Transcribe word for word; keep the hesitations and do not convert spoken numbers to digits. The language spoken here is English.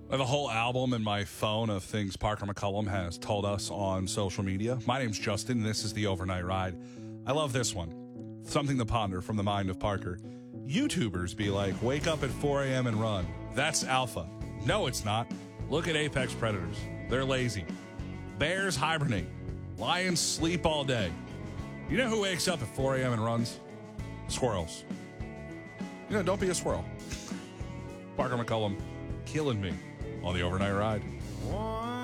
I have a whole album in my phone of things Parker McCullum has told us on social media. My name's Justin, and this is the Overnight Ride. I love this one. Something to ponder from the mind of Parker. YouTubers be like, wake up at four a.m. and run. That's alpha. No, it's not. Look at apex predators. They're lazy. Bears hibernate. Lions sleep all day. You know who wakes up at four a.m. and runs? Squirrels. You know, don't be a squirrel. Parker McCullum killing me on the Overnight Ride.